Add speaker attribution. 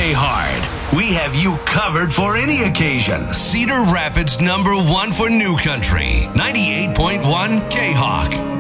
Speaker 1: play hard. We have you covered for any occasion. Cedar Rapids #1 for New Country, 98.1 K-Hawk.